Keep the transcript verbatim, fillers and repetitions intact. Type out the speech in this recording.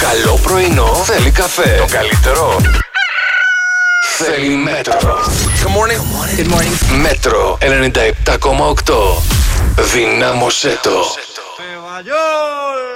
καλό πρωινό θέλει καφέ. Το καλύτερο θέλει Μέτρο. Good morning. Good morning. Μέτρο ενενήντα επτά κόμμα οκτώ. Δυνάμωσέ το.